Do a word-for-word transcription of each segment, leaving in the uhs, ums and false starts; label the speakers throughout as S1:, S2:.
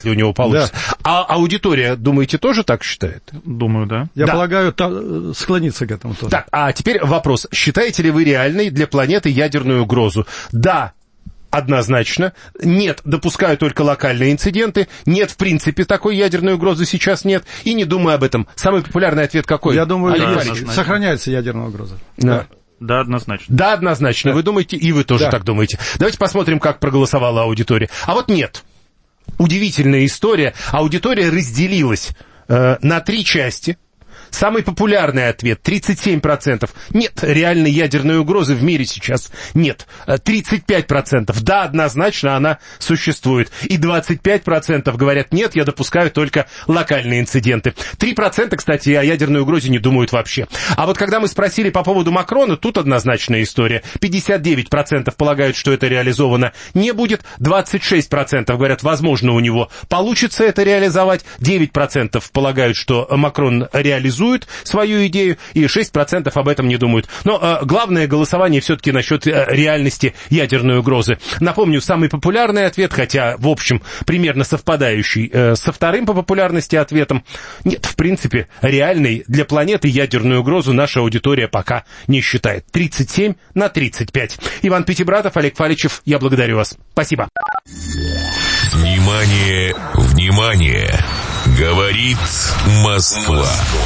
S1: ли у него получится. Да. А аудитория, думаете, тоже так считает?
S2: Думаю, да.
S3: Я
S1: да.
S3: полагаю, та, склониться к этому тоже.
S1: Так, а теперь вопрос. Считаете ли вы реальной для планеты ядерную угрозу? Да. Однозначно. Нет, допускаю только локальные инциденты. Нет, в принципе, такой ядерной угрозы сейчас нет. И не думаю об этом. Самый популярный ответ какой?
S3: Я думаю,
S2: да,
S3: есть, сохраняется ядерная угроза.
S1: Да.
S2: Да, однозначно.
S1: Да, однозначно. Да. Вы думаете, и вы тоже да. так думаете. Давайте посмотрим, как проголосовала аудитория. А вот нет. Удивительная история. Аудитория разделилась э, на три части. Самый популярный ответ, тридцать семь процентов. Нет, реальной ядерной угрозы в мире сейчас нет. тридцать пять процентов. Да, однозначно она существует. И двадцать пять процентов говорят, нет, я допускаю только локальные инциденты. три процента, кстати, о ядерной угрозе не думают вообще. А вот когда мы спросили по поводу Макрона, тут однозначная история. пятьдесят девять процентов полагают, что это реализовано не будет. двадцать шесть процентов говорят, возможно, у него получится это реализовать. девять процентов полагают, что Макрон реализует свою идею, и шесть процентов об этом не думают. Но э, главное голосование все-таки насчет э, реальности ядерной угрозы. Напомню, самый популярный ответ, хотя, в общем, примерно совпадающий э, со вторым по популярности ответом, нет, в принципе, реальной для планеты ядерную угрозу наша аудитория пока не считает. тридцать семь на тридцать пять. Иван Пятибратов, Олег Фаличев, я благодарю вас. Спасибо.
S4: Внимание, внимание! Говорит Москва.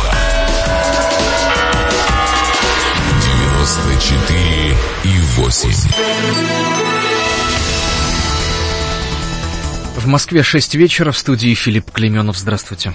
S4: девяносто четыре и восемь.
S5: В Москве шесть вечера, в студии Филипп Клейменов. Здравствуйте.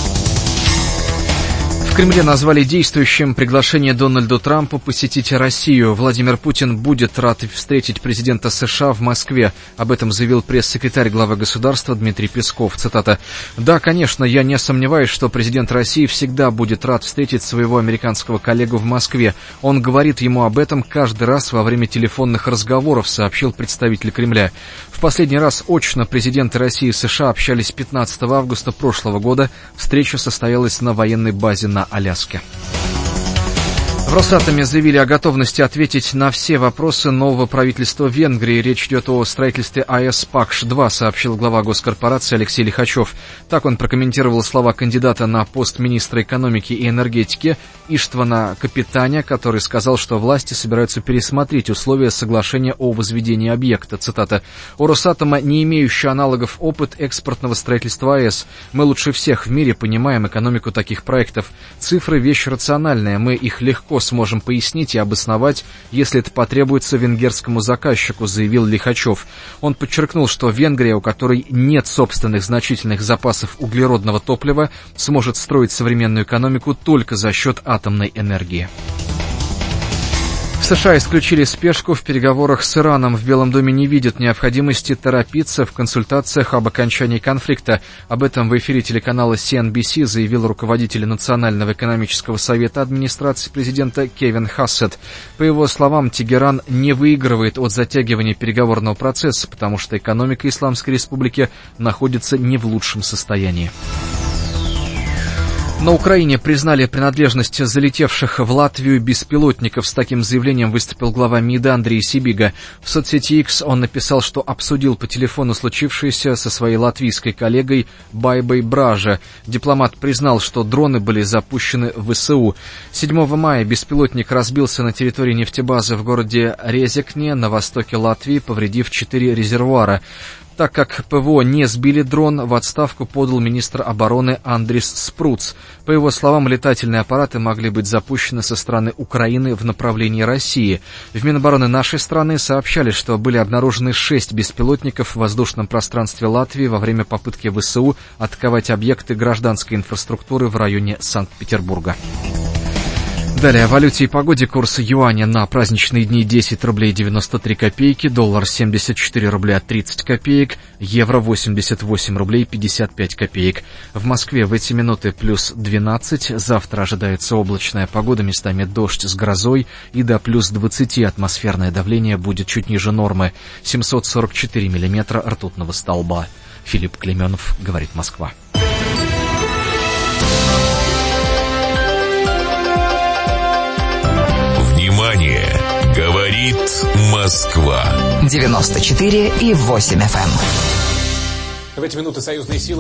S5: В Кремле назвали действующим приглашение Дональду Трампу посетить Россию. Владимир Путин будет рад встретить президента США в Москве. Об этом заявил пресс-секретарь главы государства Дмитрий Песков. Цитата. «Да, конечно, я не сомневаюсь, что президент России всегда будет рад встретить своего американского коллегу в Москве. Он говорит ему об этом каждый раз во время телефонных разговоров», сообщил представитель Кремля. В последний раз очно президенты России и США общались пятнадцатого августа прошлого года. Встреча состоялась на военной базе на Аляске. В Росатоме заявили о готовности ответить на все вопросы нового правительства Венгрии. Речь идет о строительстве АЭС Пакш-два, сообщил глава госкорпорации Алексей Лихачев. Так он прокомментировал слова кандидата на пост министра экономики и энергетики Иштвана Капитаня, который сказал, что власти собираются пересмотреть условия соглашения о возведении объекта. Цитата. «У Росатома не имеющий аналогов опыт экспортного строительства АЭС. Мы лучше всех в мире понимаем экономику таких проектов. Цифры — вещь рациональная, мы их легко сможем пояснить и обосновать, если это потребуется венгерскому заказчику», заявил Лихачев. Он подчеркнул, что Венгрия, у которой нет собственных значительных запасов углеродного топлива, сможет строить современную экономику только за счет атомной энергии. В США исключили спешку в переговорах с Ираном. В Белом доме не видят необходимости торопиться в консультациях об окончании конфликта. Об этом в эфире телеканала си эн би си заявил руководитель Национального экономического совета администрации президента Кевин Хассет. По его словам, Тегеран не выигрывает от затягивания переговорного процесса, потому что экономика Исламской Республики находится не в лучшем состоянии. На Украине признали принадлежность залетевших в Латвию беспилотников. С таким заявлением выступил глава МИДа Андрей Сибига. В соцсети X он написал, что обсудил по телефону случившееся со своей латвийской коллегой Байбой Бража. Дипломат признал, что дроны были запущены в ВСУ. седьмого мая беспилотник разбился на территории нефтебазы в городе Резекне на востоке Латвии, повредив четыре резервуара. Так как ПВО не сбили дрон, в отставку подал министр обороны Андрис Спруц. По его словам, летательные аппараты могли быть запущены со стороны Украины в направлении России. В Минобороны нашей страны сообщали, что были обнаружены шесть беспилотников в воздушном пространстве Латвии во время попытки ВСУ атаковать объекты гражданской инфраструктуры в районе Санкт-Петербурга. Далее о валюте и погоде. Курс юаня на праздничные дни десять рублей девяносто три копейки, доллар семьдесят четыре рубля тридцать копеек, евро восемьдесят восемь рублей пятьдесят пять копеек. В Москве в эти минуты плюс двенадцать, завтра ожидается облачная погода, местами дождь с грозой, и до плюс двадцати атмосферное давление будет чуть ниже нормы, семьсот сорок четыре миллиметра ртутного столба. Филипп Клейменов, говорит Москва.
S4: Внимание! Говорит Москва.
S6: девяносто четыре и восемь эф эм.
S7: В эти минуты союзные силы